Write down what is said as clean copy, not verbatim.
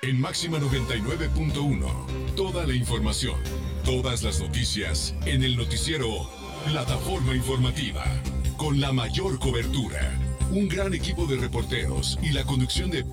En Máxima 99.1, toda la información, todas las noticias en el noticiero Plataforma Informativa, con la mayor cobertura, un gran equipo de reporteros y la conducción de